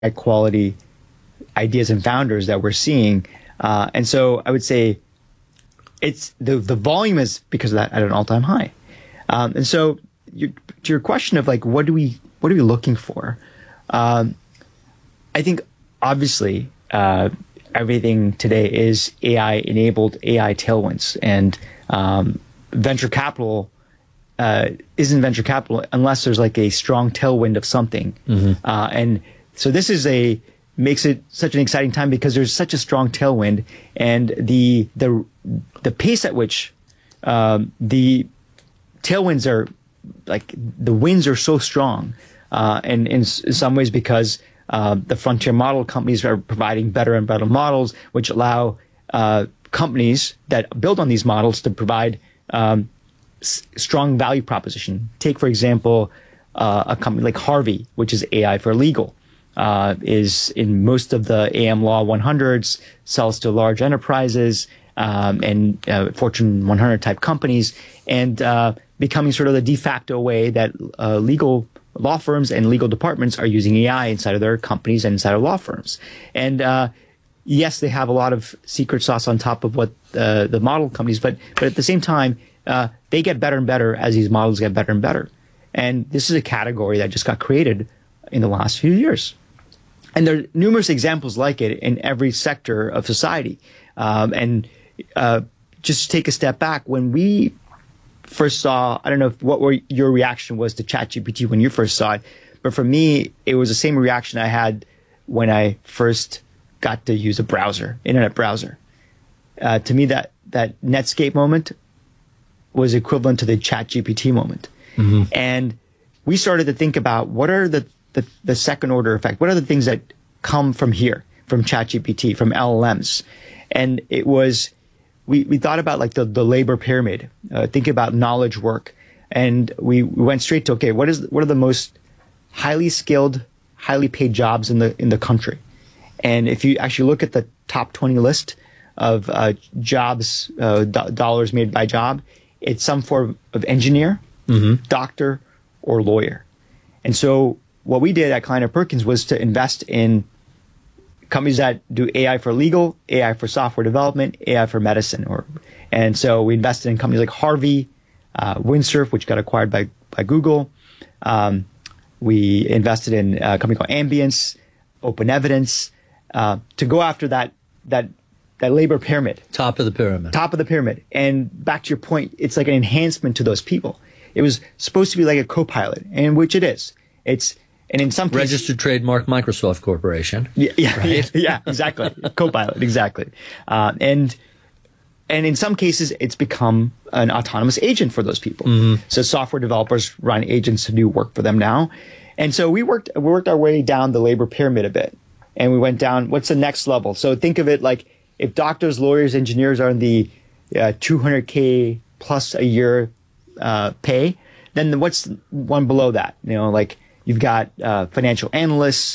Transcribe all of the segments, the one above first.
quality ideas and founders that we're seeing. And so I would say it's the volume is because of that at an all-time high. And so to your question of like, what are we looking for? I think obviously, everything today is AI enabled, AI tailwinds, and venture capital isn't venture capital unless there's like a strong tailwind of something. And so this makes it such an exciting time because there's such a strong tailwind, and the pace at which the tailwinds are like the winds are so strong, and in some ways because the frontier model companies are providing better and better models, which allow companies that build on these models to provide strong value proposition. Take, for example, a company like Harvey, which is AI for legal, is in most of the AM Law 100s, sells to large enterprises and Fortune 100 type companies, and becoming sort of the de facto way that legal law firms and legal departments are using AI inside of their companies and inside of law firms. And yes, they have a lot of secret sauce on top of what the model companies, but at the same time, they get better and better as these models get better and better. And this is a category that just got created in the last few years. And there are numerous examples like it in every sector of society. And just take a step back, when we first saw, I don't know what your reaction was to ChatGPT when you first saw it, but for me, it was the same reaction I had when I first got to use a browser, internet browser. To me, that Netscape moment was equivalent to the ChatGPT moment. And we started to think about what are the second order effect, what are the things that come from here, from ChatGPT, from LLMs. And it was, we thought about like the labor pyramid, think about knowledge work. And we went straight to, okay, what are the most highly skilled, highly paid jobs in the country? And if you actually look at the top 20 list of jobs, dollars made by job, it's some form of engineer, doctor, or lawyer. And so what we did at Kleiner Perkins was to invest in companies that do AI for legal, AI for software development, AI for medicine. And so we invested in companies like Harvey, Windsurf, which got acquired by Google. We invested in a company called Ambience, Open Evidence, to go after that labor pyramid. Top of the pyramid. Top of the pyramid. And back to your point, it's like an enhancement to those people. It was supposed to be like a co-pilot, and which it is. And in some cases, registered trademark Microsoft Corporation. Yeah, right? Yeah, exactly. Co-pilot, exactly. And in some cases, it's become an autonomous agent for those people. So software developers run agents to do work for them now. And so we worked our way down the labor pyramid a bit, and we went down. What's the next level? So think of it like if doctors, lawyers, engineers are in the $200K plus a year pay, then what's one below that? You know, like you've got financial analysts,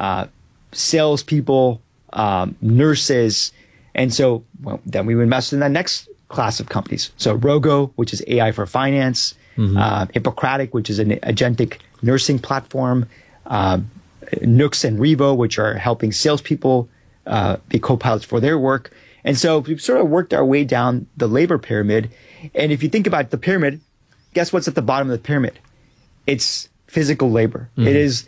salespeople, nurses, and so then we invested in that next class of companies. So Rogo, which is AI for finance, Hippocratic, which is an agentic nursing platform, Nooks and Revo, which are helping salespeople be co-pilots for their work. And so we've sort of worked our way down the labor pyramid. And if you think about the pyramid, guess what's at the bottom of the pyramid? It's physical labor. It is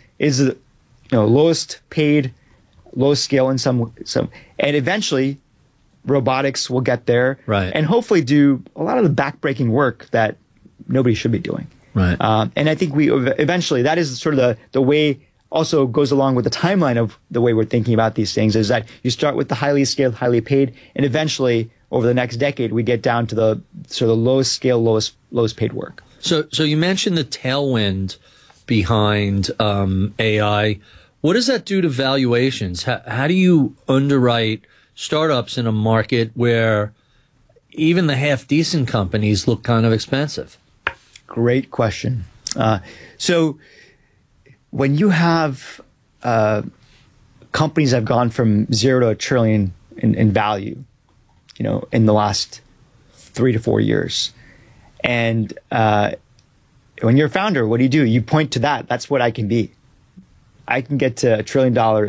lowest paid, lowest scale in some, and eventually robotics will get there, right, and hopefully do a lot of the backbreaking work that nobody should be doing. Right. And I think we eventually, that is sort of the way, also goes along with the timeline of the way we're thinking about these things, is that you start with the highly scaled, highly paid, and eventually over the next decade, we get down to the sort of lowest scale, lowest paid work. So you mentioned the tailwind behind AI. What does that do to valuations? How do you underwrite startups in a market where even the half-decent companies look kind of expensive? Great question. So when you have companies that have gone from 0 to $1 trillion in value, in the last 3 to 4 years, and when you're a founder, what do? You point to that. That's what I can be. I can get to $1 trillion